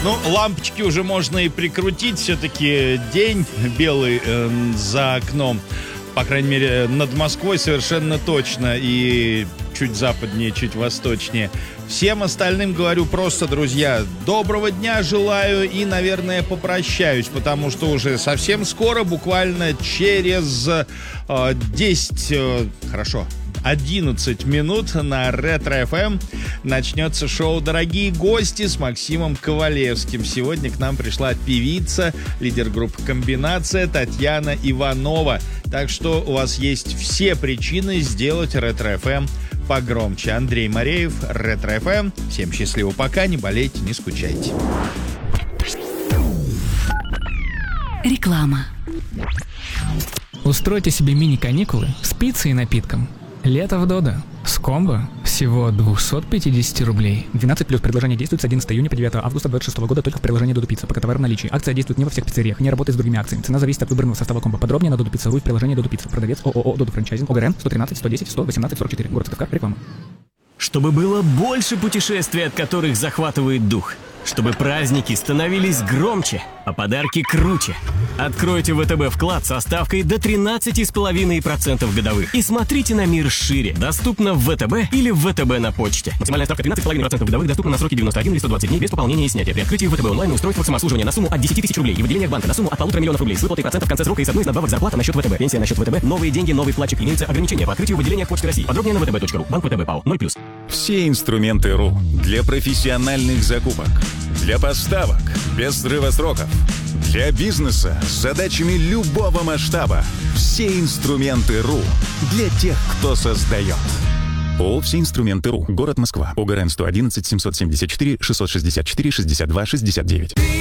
Ну, лампочки уже можно и прикрутить. Все-таки день белый за окном. По крайней мере, над Москвой совершенно точно. И чуть западнее, чуть восточнее. Всем остальным говорю просто, друзья, доброго дня желаю и, наверное, попрощаюсь, потому что уже совсем скоро, буквально через 11 минут на Ретро-ФМ начнется шоу «Дорогие гости» с Максимом Ковалевским. Сегодня к нам пришла певица, лидер группы «Комбинация» Татьяна Иванова. Так что у вас есть все причины сделать Ретро-ФМ погромче. Андрей Мореев, Ретро-ФМ. Всем счастливо пока, не болейте, не скучайте. Реклама. Устройте себе мини-каникулы с пиццей и напитком. Лето в Додо. С комбо всего 250 рублей. 12 плюс. Предложение действует с 11 июня по 9 августа 2026 года только в приложении Додо Пицца. Пока товар в наличии. Акция действует не во всех пиццериях, не работает с другими акциями. Цена зависит от выбранного состава комбо. Подробнее на Додо Пицца.ру и в приложении Додо Пицца. Продавец ООО Додо Франчайзинг. ОГРН 113 110 118 44. Город Сыктывкар. Реклама. Чтобы было больше путешествий, от которых захватывает дух. Чтобы праздники становились громче, а подарки круче. Откройте ВТБ вклад со ставкой до 13,5% годовых. И смотрите на мир шире. Доступно в ВТБ или в ВТБ на почте. Максимальная ставка 13,5% годовых доступна на сроки 91 или 120 дней без пополнения и снятия. При открытии ВТБ онлайн устройство самообслуживания на сумму от 10 тысяч рублей и в отделениях банка на сумму от 1,5 миллиона рублей с выплатой процентов в конце срока и с одной из надбавок зарплата на счет ВТБ. Пенсия на счет ВТБ. Новые деньги, новый вкладчик. Имеются ограничения по открытию в отделениях Почты России. Подробнее на vtb.ru. Банк ВТБ ПАО 0+. Все инструменты РУ для профессиональных закупок, для поставок без срыва сроков, для бизнеса с задачами любого масштаба. Все инструменты РУ для тех, кто создает. ООО «Все инструменты РУ». Город Москва. ОГРН 111 774 664 62 69.